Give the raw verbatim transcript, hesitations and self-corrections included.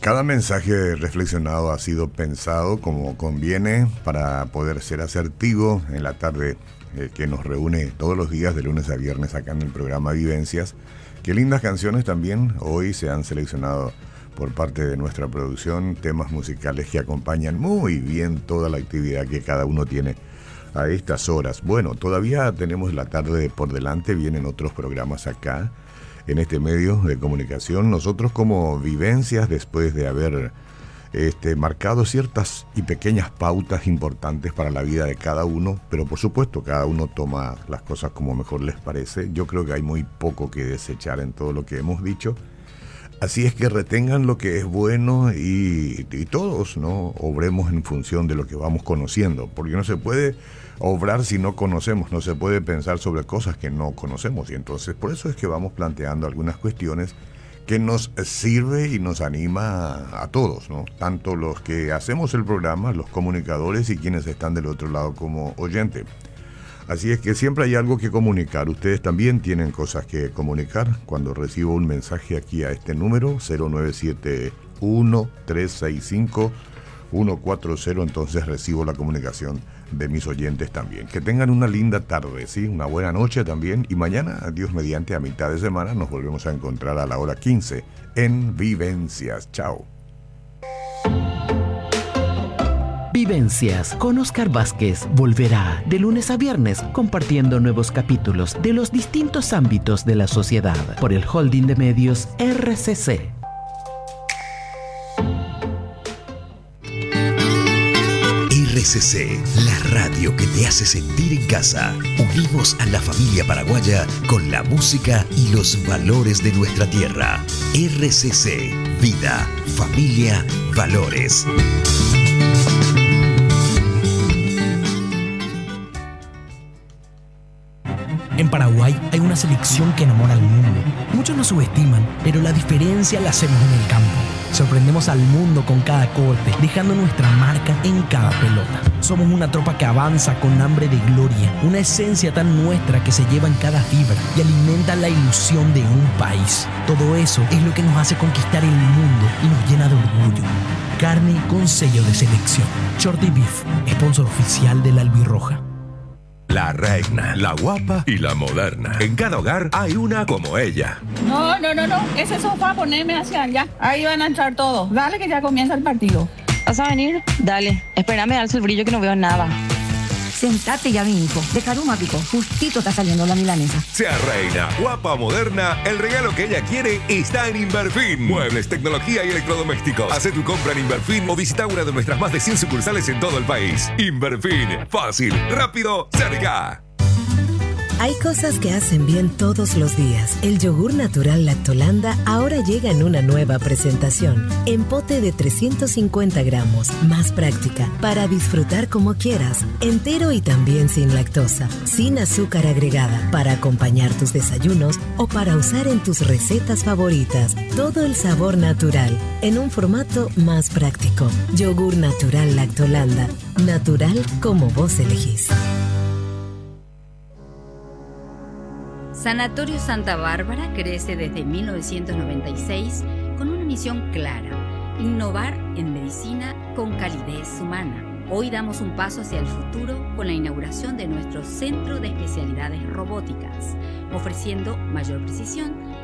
Cada mensaje reflexionado ha sido pensado como conviene para poder ser asertivo en la tarde eh, que nos reúne todos los días de lunes a viernes acá en el programa Vivencias. Qué lindas canciones también hoy se han seleccionado por parte de nuestra producción, temas musicales que acompañan muy bien toda la actividad que cada uno tiene a estas horas. Bueno, todavía tenemos la tarde por delante, vienen otros programas acá en este medio de comunicación. Nosotros como Vivencias, después de haber este, marcado ciertas y pequeñas pautas importantes para la vida de cada uno, pero por supuesto cada uno toma las cosas como mejor les parece. Yo creo que hay muy poco que desechar en todo lo que hemos dicho. Así es que retengan lo que es bueno y, y todos, ¿no?, obremos en función de lo que vamos conociendo, porque no se puede obrar si no conocemos, no se puede pensar sobre cosas que no conocemos, y entonces por eso es que vamos planteando algunas cuestiones que nos sirve y nos anima a, a todos, ¿no?, tanto los que hacemos el programa, los comunicadores y quienes están del otro lado como oyente. Así es que siempre hay algo que comunicar. Ustedes también tienen cosas que comunicar. Cuando recibo un mensaje aquí a este número, cero nueve siete uno, tres seis cinco, uno cuatro cero, entonces recibo la comunicación de mis oyentes también. Que tengan una linda tarde, ¿sí? Una buena noche también. Y mañana, Dios mediante, a mitad de semana, nos volvemos a encontrar a la hora quince en Vivencias. Chao. Vivencias con Oscar Vázquez volverá de lunes a viernes compartiendo nuevos capítulos de los distintos ámbitos de la sociedad por el holding de medios R C C. R C C, la radio que te hace sentir en casa. Unimos a la familia paraguaya con la música y los valores de nuestra tierra. R C C, vida, familia, valores. En Paraguay hay una selección que enamora al mundo. Muchos nos subestiman, pero la diferencia la hacemos en el campo. Sorprendemos al mundo con cada corte, dejando nuestra marca en cada pelota. Somos una tropa que avanza con hambre de gloria, una esencia tan nuestra que se lleva en cada fibra y alimenta la ilusión de un país. Todo eso es lo que nos hace conquistar el mundo y nos llena de orgullo. Carne con sello de selección. Shorty Beef, sponsor oficial de la Albirroja. La reina, la guapa y la moderna. En cada hogar hay una como ella. No, no, no, no. Ese sofá poneme hacia allá. Ahí van a entrar todos. Dale que ya comienza el partido. ¿Vas a venir? Dale. Espérame, darse el brillo que no veo nada. Sentate ya, mi hijo. De Caruma, Pico. Justito está saliendo la milanesa. Sea reina, guapa o moderna, el regalo que ella quiere está en Inverfin. Muebles, tecnología y electrodomésticos. Haz tu compra en Inverfin o visita una de nuestras más de cien sucursales en todo el país. Inverfin. Fácil, rápido, cerca. Hay cosas que hacen bien todos los días. El yogur natural Lactolanda ahora llega en una nueva presentación. En pote de trescientos cincuenta gramos, más práctica, para disfrutar como quieras. Entero y también sin lactosa, sin azúcar agregada, para acompañar tus desayunos o para usar en tus recetas favoritas. Todo el sabor natural, en un formato más práctico. Yogur natural Lactolanda. Natural como vos elegís. Sanatorio Santa Bárbara crece desde mil novecientos noventa y seis con una misión clara: innovar en medicina con calidez humana. Hoy damos un paso hacia el futuro con la inauguración de nuestro Centro de Especialidades Robóticas, ofreciendo mayor precisión